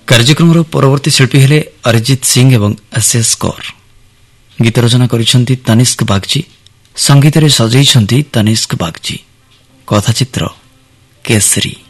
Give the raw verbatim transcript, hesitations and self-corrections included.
କାର୍ଯ୍ୟକ୍ରମର ପରବର୍ତ୍ତୀ ଶିଳ୍ପୀ ହେଲେ ଅରିଜିତ ସିଂ ଏବଂ ଆଶିଷ କୌର। ଗୀତ ରଚନା କରିଛନ୍ତି ତନିଷ୍କ ବାଗଚୀ, ସଙ୍ଗୀତରେ ସଜେଇଛନ୍ତି ତନିଷ୍କ ବାଗଚୀ। କଥାଚିତ୍ର କେଶରୀ।